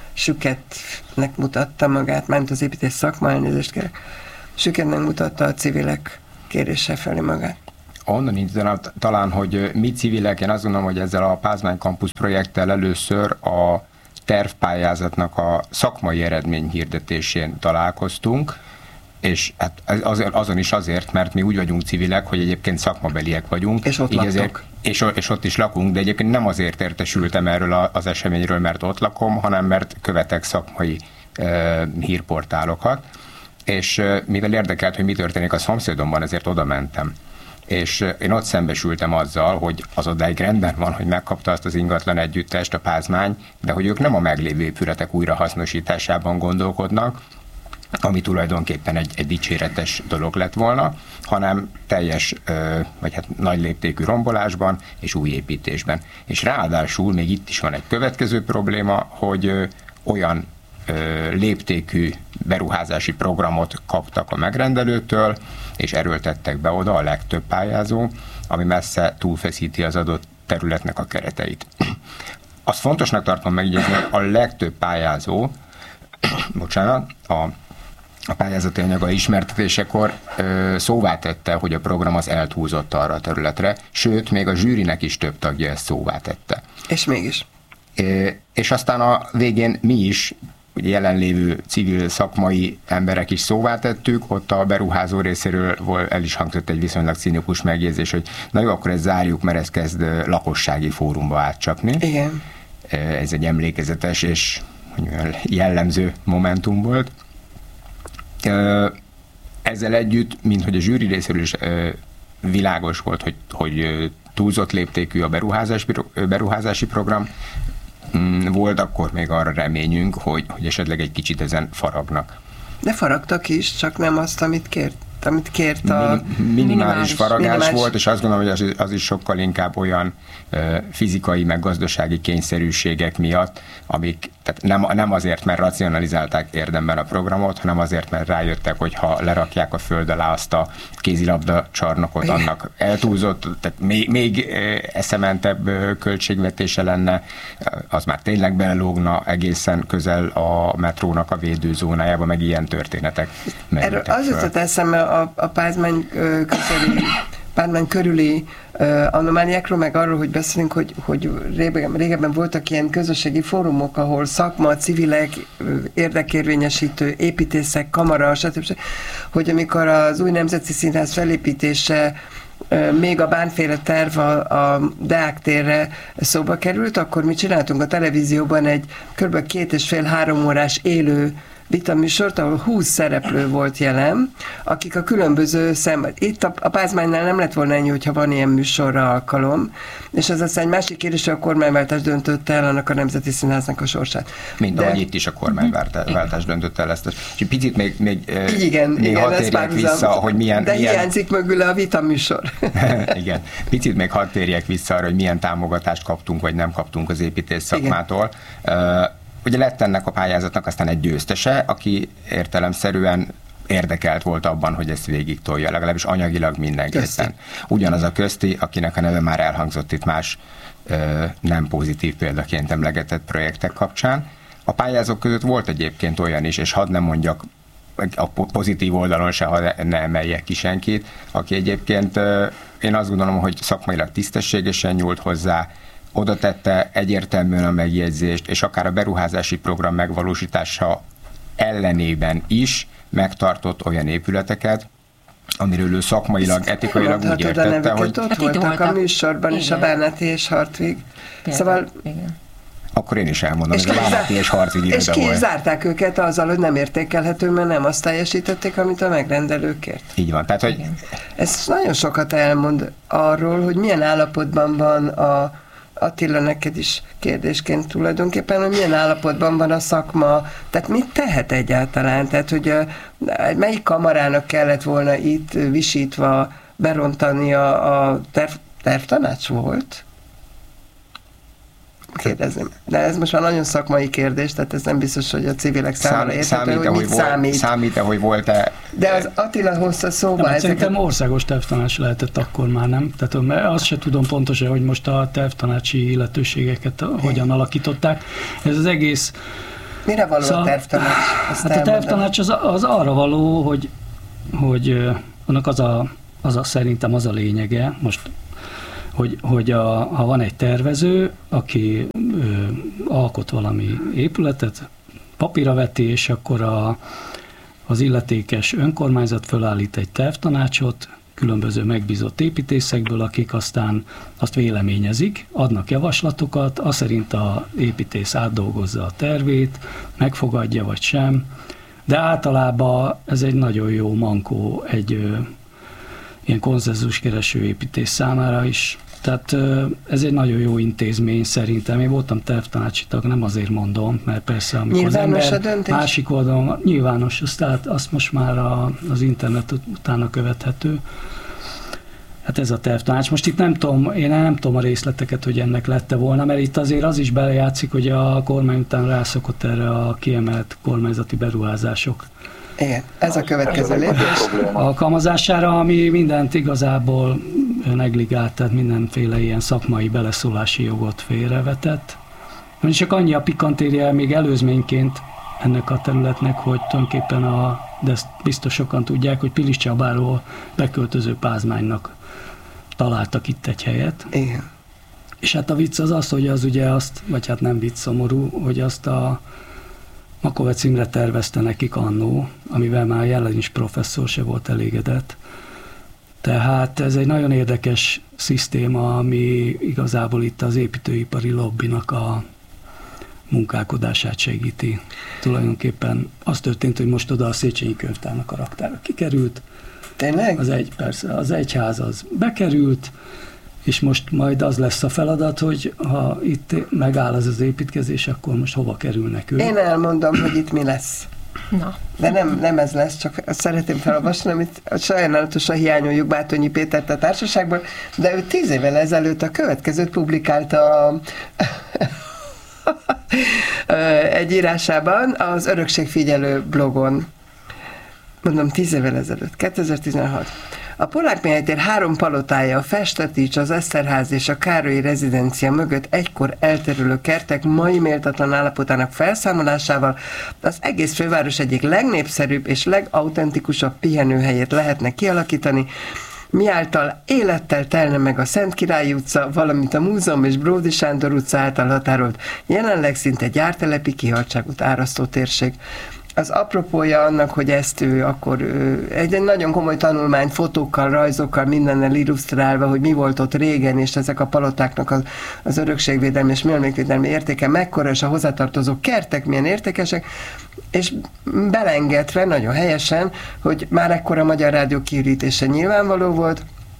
süketnek mutatta magát, mármint az építész szakma, elnézést kérek, süketnek mutatta a civilek kérése felé magát. Onnan indítanám talán, hogy mi civilek, én azt gondolom, hogy ezzel a Pázmány Campus projekttel először a tervpályázatnak a szakmai eredmény hirdetésén találkoztunk, és hát azon is azért, mert mi úgy vagyunk civilek, hogy egyébként szakmabeliek vagyunk. És ott ezért, és, és ott is lakunk, de egyébként nem azért értesültem erről az eseményről, mert ott lakom, hanem mert követek szakmai e, hírportálokat, és e, mivel érdekelt, hogy mi történik a szomszédomban, ezért oda mentem. És én ott szembesültem azzal, hogy az odáig rendben van, hogy megkapta azt az ingatlan együttest a Pázmány, de hogy ők nem a meglévő épületek újrahasznosításában gondolkodnak, ami tulajdonképpen egy, egy dicséretes dolog lett volna, hanem teljes, vagy hát nagy léptékű rombolásban és új építésben. És ráadásul még itt is van egy következő probléma, hogy olyan léptékű beruházási programot kaptak a megrendelőtől, és erőltettek be oda a legtöbb pályázó, ami messze túlfeszíti az adott területnek a kereteit. Azt fontosnak tartom megjegyezni, hogy a legtöbb pályázó, bocsánat, a, a pályázati anyaga ismertetésekor ö, szóvá tette, hogy a program az eltúlzott arra a területre, sőt, még a zsűrinek is több tagja ezt szóvá tette. És mégis. É, és aztán a végén mi is, ugye jelenlévő civil szakmai emberek is szóvá tettük, ott a beruházó részéről volt, el is hangzott egy viszonylag cinikus megjegyzés, hogy na jó, akkor ezt zárjuk, mert ez kezd lakossági fórumba átcsapni. Igen. Ez egy emlékezetes és jellemző momentum volt. Ezzel együtt, mint hogy a zsűri részéről is világos volt, hogy, hogy túlzott léptékű a beruházás, beruházási program, volt akkor még arra reményünk, hogy, hogy esetleg egy kicsit ezen faragnak. De faragtak is, csak nem azt, amit kért, amit kért a... Minimális, minimális faragás minimális. volt, és azt gondolom, hogy az, az is sokkal inkább olyan uh, fizikai, meg gazdasági kényszerűségek miatt, amik, tehát nem, nem azért, mert racionalizálták érdemben a programot, hanem azért, mert rájöttek, hogy ha lerakják a föld alá azt a kézilabda csarnokot, annak eltúlzott, tehát még, még eszementebb költségvetése lenne, az már tényleg belelógna egészen közel a metrónak a védőzónájába, meg ilyen történetek merültek föl. Az jutott eszembe a, a Pázmány közeli Pázmány körüli uh, anomáliákról, meg arról, hogy beszélünk, hogy, hogy régebben, régebben voltak ilyen közösségi fórumok, ahol szakma, civilek, érdekérvényesítő, építészek, kamara, stb. Hogy amikor az új Nemzeti Színház felépítése uh, még a Bánféle terv a, a Deák térre szóba került, akkor mi csináltunk a televízióban egy kb. két és fél-három órás élő vitaműsort, ahol húsz szereplő volt jelen, akik a különböző szem... Itt a, a Pázmánynál nem lett volna ennyi, hogyha van ilyen műsorra alkalom, és ez aztán egy másik kérdés, hogy a kormányváltás döntötte el annak a Nemzeti Színháznak a sorsát. Mint De... ahogy itt is a kormányváltás döntötte el ezt. És picit még, még, igen, még igen, hadd térjek vissza, hogy milyen... De milyen... hiányzik mögül a vitaműsor. Igen. Picit még hadd térjek vissza arra, hogy milyen támogatást kaptunk, vagy nem kaptunk az építész szakmától. Uh, ugye lett ennek a pályázatnak aztán egy győztese, aki értelemszerűen érdekelt volt abban, hogy ezt végig tolja, legalábbis anyagilag mindenképpen. Ugyanaz a Közti, akinek a neve már elhangzott itt más uh, nem pozitív példaként emlegetett projektek kapcsán. A pályázók között volt egyébként olyan is, és hadd nem mondjak a pozitív oldalon se, ha ne emeljek ki senkit, aki egyébként én azt gondolom, hogy szakmailag tisztességesen nyúlt hozzá, oda tette egyértelműen a megjegyzést, és akár a beruházási program megvalósítása ellenében is megtartott olyan épületeket, amiről ő szakmailag, etikailag úgy értette, hogy... Ott voltak a műsorban is, a Bárnáti és Hartwig. Szóval... Igen. Akkor én is elmondom, hogy a Bárnáti és Hartwig és ki volt. zárták őket azzal, hogy nem értékelhető, mert nem azt teljesítették, amit a megrendelőkért. Így van. Tehát, hogy... Ez nagyon sokat elmond arról, hogy milyen állapotban van a Attila, neked is kérdésként tulajdonképpen, hogy milyen állapotban van a szakma, tehát mit tehet egyáltalán? Tehát, hogy a, melyik kamarának kellett volna itt visítva berontani a, a terv, tervtanács volt? Kérdezném. De ez most már nagyon szakmai kérdés, tehát ez nem biztos, hogy a civilek számára érthető, számít, hogy mit volt, számít. Számít-e, hogy volt-e... De az Attila hozta szóba... Nem, szerintem országos tervtanács lehetett akkor már, nem? Tehát azt se tudom pontosan, hogy most a tervtanácsi illetőségeket hogyan alakították. Ez az egész... Mire való szóval, a tervtanács? Hát a tervtanács az, az arra való, hogy, hogy annak az a, az a szerintem az a lényege, most hogy, hogy a, ha van egy tervező, aki ö, alkot valami épületet, papírra veti, és akkor a, az illetékes önkormányzat fölállít egy tervtanácsot, különböző megbízott építészekből, akik aztán azt véleményezik, adnak javaslatokat, az szerint a építész átdolgozza a tervét, megfogadja vagy sem, de általában ez egy nagyon jó mankó egy ö, ilyen konszenzuskereső építész számára is. Tehát ez egy nagyon jó intézmény szerintem. Én voltam tervtanácsi tag, nem azért mondom, mert persze amikor nyilvános az ember másik oldalon, nyilvános, azt, tehát azt most már a, az internet utána követhető. Hát ez a tervtanács. Most itt nem tudom, én nem tudom a részleteket, hogy ennek lette volna, mert itt azért az is belejátszik, hogy a kormány után rászokott erre a kiemelt kormányzati beruházások. Igen, ez a következő lépés. Alkalmazására, ami mindent igazából negligált, tehát mindenféle ilyen szakmai beleszólási jogot félrevetett. Csak annyi a pikantéria még előzményként ennek a területnek, hogy tulajdonképpen a, de ezt biztos sokan tudják, hogy Pilis Csabáról beköltöző Pázmánynak találtak itt egy helyet. Igen. És hát a vicc az az, hogy az ugye azt, vagy hát nem vicc, szomorú, hogy azt a Makovec Imre tervezte nekik annó, amivel már jelen is professzor se volt elégedett. Tehát ez egy nagyon érdekes szisztéma, ami igazából itt az építőipari lobbinak a munkálkodását segíti. Tulajdonképpen az történt, hogy most oda a Széchenyi könyvtárnak a raktára kikerült. Tényleg? Az egy, persze, az egyház az bekerült, és most majd az lesz a feladat, hogy ha itt megáll az az építkezés, akkor most hova kerülnek ők. Én elmondom, hogy itt mi lesz. Na. De nem, nem ez lesz, csak szeretném felolvasni, amit sajnálatosan hiányoljuk Bátonyi Pétert a társaságból, de ő tíz évvel ezelőtt a következőt publikálta a egy írásában az Örökségfigyelő blogon. Mondom, tíz évvel ezelőtt, kétezer-tizenhat. A Polák Mihály tér három palotája, a Festetics, az Eszterház és a Károlyi rezidencia mögött egykor elterülő kertek mai méltatlan állapotának felszámolásával az egész főváros egyik legnépszerűbb és legautentikusabb pihenőhelyét lehetne kialakítani, miáltal élettel telne meg a Szent Király utca, valamint a Múzeum és Bródi Sándor utca által határolt, jelenleg szinte gyártelepi kihaltságút árasztó térség. az apropója annak, hogy ezt ő akkor ő, egy, egy nagyon komoly tanulmány, fotókkal, rajzokkal, mindennel illusztrálva, hogy mi volt ott régen, és ezek a palotáknak az, az örökségvédelmi és műemlékvédelmi értéke mekkora, és a hozzátartozó kertek milyen értékesek, és belengedve nagyon helyesen, hogy már ekkor a Magyar Rádió kiürítése nyilvánvaló volt,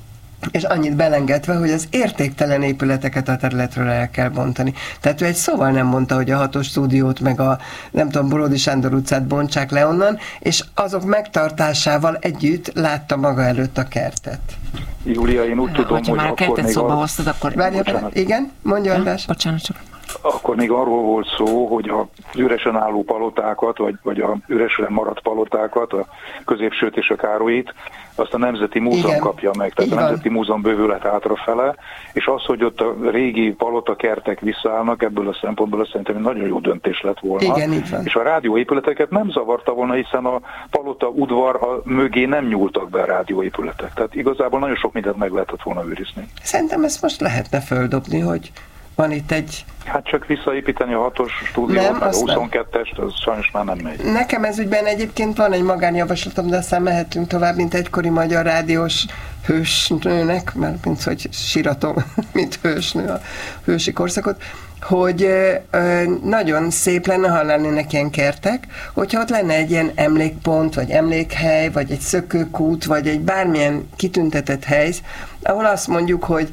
és annyit belengedve, hogy az értéktelen épületeket a területről el kell bontani. Tehát ő egy szóval nem mondta, hogy a hatos stúdiót, meg a nem tudom, Boródi Sándor utcát bontsák le onnan, és azok megtartásával együtt látta maga előtt a kertet. Júlia, én úgy Na, tudom, hogy már a kertet szóba a... hoztad, akkor... Várjál, igen? Mondja, András. Bocsánat, csak... Akkor még arról volt szó, hogy a üresen álló palotákat, vagy, vagy a üresen maradt palotákat, a Középsőt és a Károlyit, azt a Nemzeti Múzeum igen. kapja meg, tehát Igen. a Nemzeti Múzeum bővület hátrafele, és az, hogy ott a régi palota kertek visszaállnak, ebből a szempontból szerintem nagyon jó döntés lett volna. Igen, így van. És a rádióépületeket nem zavarta volna, hiszen a palota udvar a mögé nem nyúltak be a rádióépületek. Tehát igazából nagyon sok mindent meg lehetett volna őrizni. Szerintem ezt most lehetne földobni, hogy van itt egy... Hát csak visszaépíteni a hatos stúdiót, a huszonkettest, az sajnos már nem megy. Nekem ez ügyben egyébként van egy magánjavaslatom, de aztán mehetünk tovább, mint egykori magyar rádiós hősnőnek, mert mint hogy síratom, mint hősnő a hősi korszakot, hogy ö, nagyon szép lenne, ha lennének ilyen kertek, hogyha ott lenne egy ilyen emlékpont, vagy emlékhely, vagy egy szökőkút, vagy egy bármilyen kitüntetett hely, ahol azt mondjuk, hogy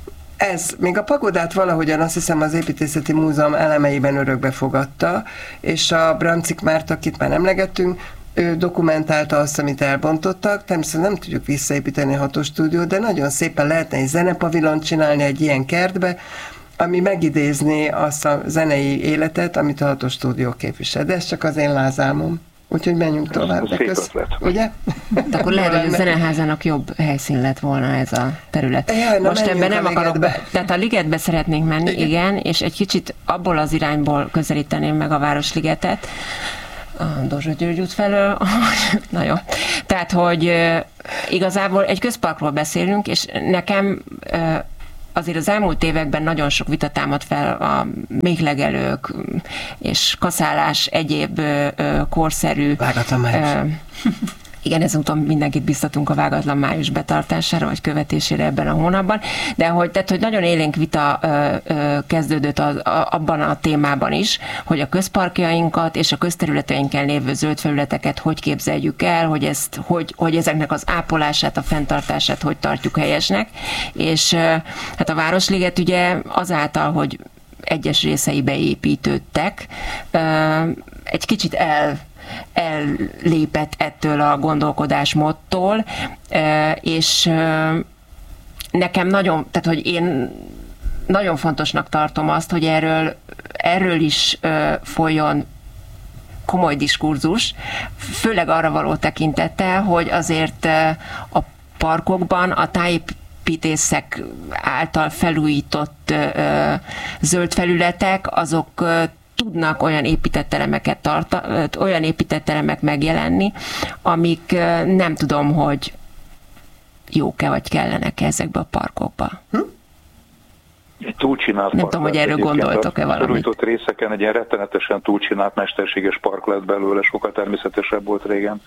ez, még a pagodát valahogyan azt hiszem az Építészeti Múzeum elemeiben örökbe fogadta, és a Brancik Márta, akit már emlegettünk, ő dokumentálta azt, amit elbontottak. Természetesen nem tudjuk visszaépíteni a hatos stúdiót, de nagyon szépen lehetne egy zenepavilont csinálni egy ilyen kertbe, ami megidézné azt a zenei életet, amit a hatos stúdió képvisel. De ez csak az én lázálmom. Úgyhogy menjünk tovább. De köz... Ugye? De akkor lehet, hogy a zeneházának jobb helyszín lett volna ez a terület. Jaj, most ebben nem akarok be... Tehát a ligetbe szeretnénk menni, igen. igen, és egy kicsit abból az irányból közelíteném meg a Városligetet, a Dózsa György út felől. Na jó. Tehát, hogy igazából egy közparkról beszélünk, és nekem azért az elmúlt években nagyon sok vita támad fel a méhlegelők és kaszálás egyéb ö, ö, korszerű... Vágatlan május. Ö, igen, ezúton mindenkit biztatunk a vágatlan május betartására, vagy követésére ebben a hónapban, de hogy, tehát, hogy nagyon élénk vita ö, ö, kezdődött az, a, abban a témában is, hogy a közparkjainkat és a közterületeinken lévő zöld felületeket hogy képzeljük el, hogy, ezt, hogy, hogy ezeknek az ápolását, a fenntartását hogy tartjuk helyesnek, és ö, hát a Városliget ugye azáltal, hogy egyes részeibe építődtek, ö, egy kicsit el ellépett ettől a gondolkodásmódtól, és nekem nagyon, tehát hogy én nagyon fontosnak tartom azt, hogy erről, erről is folyjon komoly diskurzus, főleg arra való tekintettel, hogy azért a parkokban a tájépítészek által felújított zöld felületek, azok tudnak olyan épített elemeket tarta, olyan épített elemek megjelenni, amik nem tudom, hogy jók-e vagy kellenek ezekbe a parkokba. Hm? Egy túlcsinált nem tudom, hogy erről gondoltok-e valamit. A felújított részeken egy ilyen rettenetesen túlcsinált mesterséges park lett belőle, sokkal természetesebb volt régen.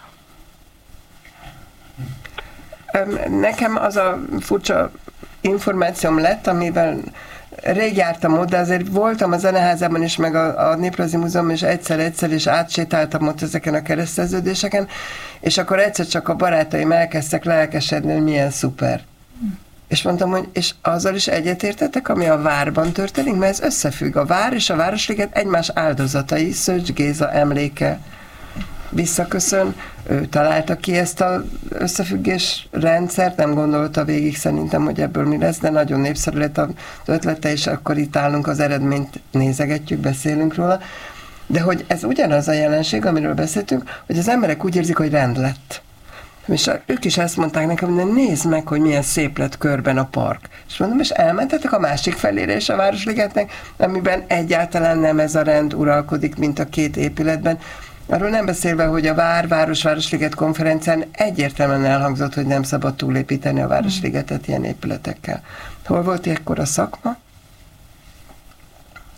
Nekem az a furcsa információm lett, amivel rég jártam ott, de azért voltam a Zeneházában is, meg a, a Néprajzi Múzeum is egyszer-egyszer, és átsétáltam ott ezeken a kereszteződéseken, és akkor egyszer csak a barátaim elkezdtek lelkesedni, hogy milyen szuper. Hm. És mondtam, hogy és azzal is egyetértettek, ami a várban történik, mert ez összefügg. A vár és a Városliget egymás áldozatai, Szöcs Géza emléke visszaköszön, ő találta ki ezt az összefüggés rendszert, nem gondolta végig szerintem, hogy ebből mi lesz, de nagyon népszerű lett az ötlete, és akkor itt állunk, az eredményt nézegetjük, beszélünk róla. De hogy ez ugyanaz a jelenség, amiről beszéltünk, hogy az emberek úgy érzik, hogy rend lett. És ők is ezt mondták nekem, hogy nézd meg, hogy milyen szép lett körben a park. És mondom, és elmentetek a másik felére is a Városligetnek, amiben egyáltalán nem ez a rend uralkodik, mint a két épületben. Arról nem beszélve, hogy a Vár, Város, Városliget konferencián egyértelműen elhangzott, hogy nem szabad túlépíteni a Városligetet ilyen épületekkel. Hol volt ekkor a szakma?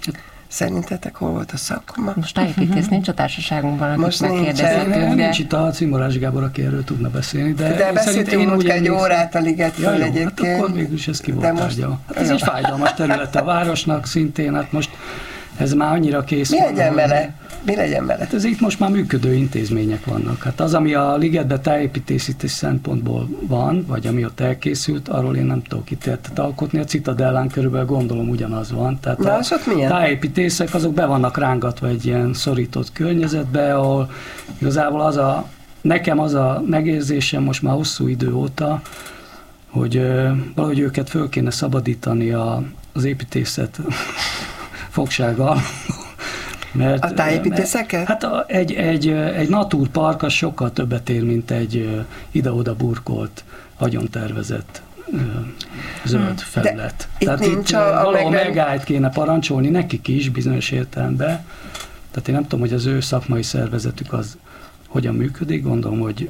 Szerintetek hol volt a szakma? Most tájépítész nincs a társaságunkban, akit Most megkérdezhetünk, de... de... Nincs itt a Cimorás Gábor, aki erről tudna beszélni, de... De beszéltünk múlt egy órát a ligetről ja, jó, egyébként. Hát akkor végülis ez ki volt tárgyal. Hát ez jó. egy fájdalmas terület a városnak szintén, hát most ez már annyira kész. Mi van, legyen vele? Mi legyen vele? Hát ez itt most már működő intézmények vannak. Hát az, ami a ligetben tájépítészítés szempontból van, vagy ami ott elkészült, arról én nem tudok ítéletet alkotni. A Citadellán körülbelül gondolom ugyanaz van. Tehát Na, a az ott milyen? tájépítészek azok be vannak rángatva egy ilyen szorított környezetbe, ahol igazából az a, nekem az a megérzésem most már hosszú idő óta, hogy ö, valahogy őket föl kéne szabadítani a, az építészet fogsággal. Mert, A tájépítészeket? Mert, hát a, egy, egy, egy naturpark az sokkal többet ér, mint egy ide-oda burkolt, vagyontervezett zöld felület. De Tehát itt itt, nincs itt a, a valahol meg... megállt kéne parancsolni nekik is bizonyos értelemben. Tehát én nem tudom, hogy az ő szakmai szervezetük az hogyan működik, gondolom, hogy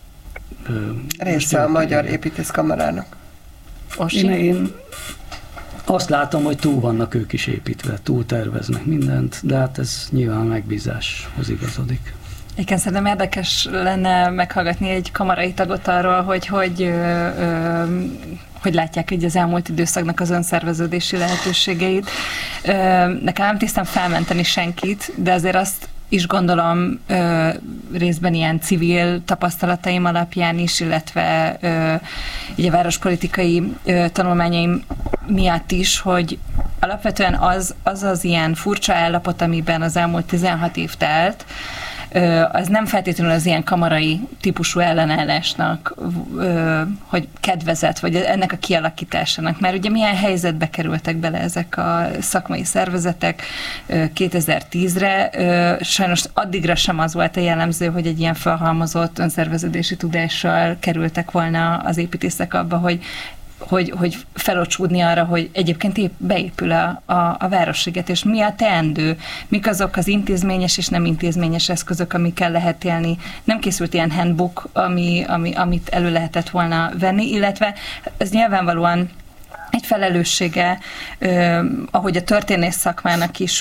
része a Magyar Építészkamarának. Én, én azt látom, hogy túl vannak ők is építve, túl terveznek mindent, de hát ez nyilván megbízáshoz igazodik. Igen, szerintem érdekes lenne meghallgatni egy kamarai tagot arról, hogy hogy, ö, ö, hogy látják így az elmúlt időszaknak az önszerveződési lehetőségeit. Ö, nekem nem tisztem felmenteni senkit, de azért azt is gondolom ö, részben ilyen civil tapasztalataim alapján is, illetve ö, így a várospolitikai ö, tanulmányaim miatt is, hogy alapvetően az, az az ilyen furcsa állapot, amiben az elmúlt tizenhat év telt, az nem feltétlenül az ilyen kamarai típusú ellenállásnak, hogy kedvezett, vagy ennek a kialakításának. Mert ugye milyen helyzetbe kerültek bele ezek a szakmai szervezetek kétezer-tízre. Sajnos addigra sem az volt a jellemző, hogy egy ilyen felhalmozott önszerveződési tudással kerültek volna az építészek abba, hogy Hogy, hogy felocsúdni arra, hogy egyébként épp beépül a, a, a városliget, és mi a teendő, mik azok az intézményes és nem intézményes eszközök, amikkel lehet élni. Nem készült ilyen handbook, ami, ami, amit elő lehetett volna venni, illetve ez nyilvánvalóan egy felelőssége, eh, ahogy a történész szakmának is,